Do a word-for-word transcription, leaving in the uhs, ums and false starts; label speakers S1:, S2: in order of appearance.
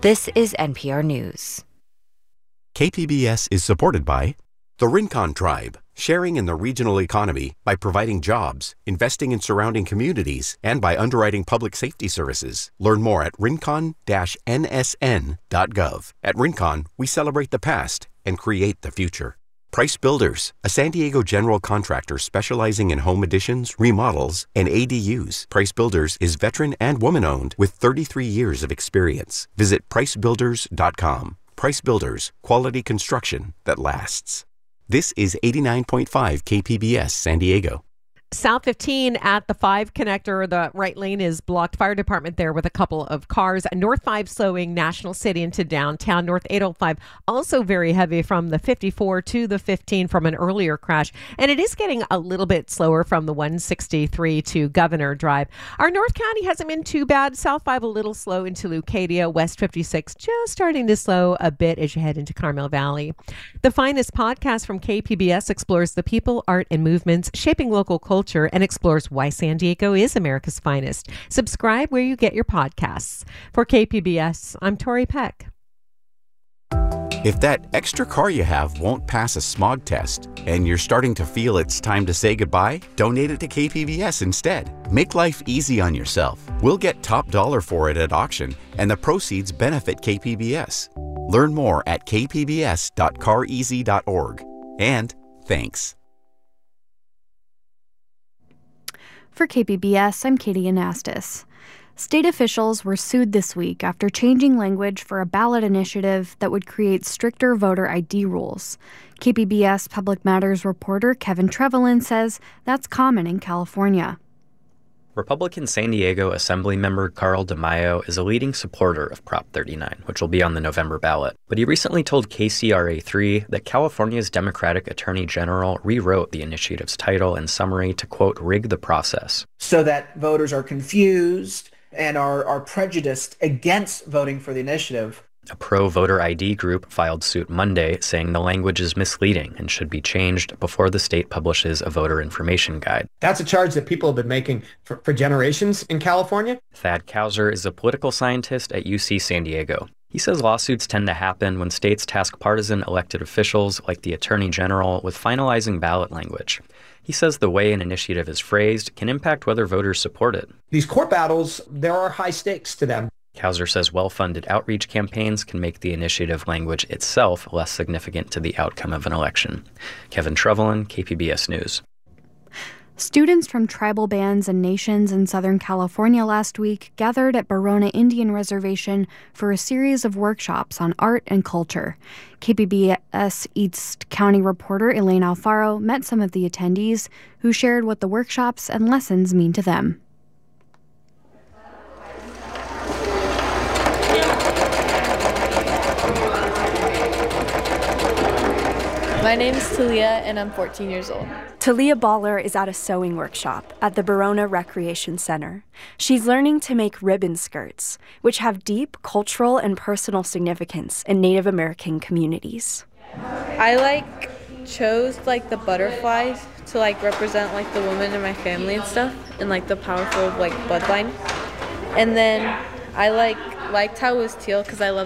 S1: This is N P R News.
S2: K P B S is supported by the Rincon Tribe, sharing in the regional economy by providing jobs, investing in surrounding communities, and by underwriting public safety services. Learn more at rincon dash n s n dot gov. At Rincon, we celebrate the past and create the future. Price Builders, a San Diego general contractor specializing in home additions, remodels, and A D Us. Price Builders is veteran and woman-owned with thirty-three years of experience. Visit price builders dot com. Price Builders, quality construction that lasts. This is eighty-nine point five K P B S San Diego.
S3: South fifteen at the five connector, the right lane is blocked. Fire department there with a couple of cars. North five slowing National City into downtown. North eight oh five also very heavy from the fifty-four to the fifteen from an earlier crash. And it is getting a little bit slower from the one sixty-three to Governor Drive. Our North County hasn't been too bad. South five a little slow into Leucadia. West fifty-six just starting to slow a bit as you head into Carmel Valley. The Finest podcast from K P B S explores the people, art, and movements shaping local culture and explores why San Diego is America's finest. Subscribe where you get your podcasts. For K P B S, I'm Tori Peck.
S2: If that extra car you have won't pass a smog test and you're starting to feel it's time to say goodbye, donate it to K P B S instead. Make life easy on yourself. We'll get top dollar for it at auction, and the proceeds benefit K P B S. Learn more at k p b s dot car easy dot org. And thanks.
S4: For K P B S, I'm Katie Anastas. State officials were sued this week after changing language for a ballot initiative that would create stricter voter I D rules. K P B S Public Matters reporter Kevin Trevelyan says that's common in California.
S5: Republican San Diego Assemblymember Carl DeMaio is a leading supporter of Prop thirty-nine, which will be on the November ballot. But he recently told K C R A three that California's Democratic Attorney General rewrote the initiative's title and summary to, quote, rig the process.
S6: So that voters are confused and are, are prejudiced against voting for the initiative.
S5: A pro-voter I D group filed suit Monday saying the language is misleading and should be changed before the state publishes a voter information guide.
S7: That's a charge that people have been making for, for generations in California.
S5: Thad Kauser is a political scientist at U C San Diego. He says lawsuits tend to happen when states task partisan elected officials like the Attorney General with finalizing ballot language. He says the way an initiative is phrased can impact whether voters support it.
S7: These court battles, there are high stakes to them.
S5: Kauser says well-funded outreach campaigns can make the initiative language itself less significant to the outcome of an election. Kevin Trevelyan, K P B S News.
S4: Students from tribal bands and nations in Southern California last week gathered at Barona Indian Reservation for a series of workshops on art and culture. K P B S East County reporter Elaine Alfaro met some of the attendees who shared what the workshops and lessons mean to them.
S8: My name is Talia, and I'm fourteen years old.
S9: Talia Baller is at a sewing workshop at the Barona Recreation Center. She's learning to make ribbon skirts, which have deep cultural and personal significance in Native American communities.
S8: I like chose like the butterflies to like represent like the women in my family and stuff, and like the powerful like bloodline. And then I like liked how it was teal because I love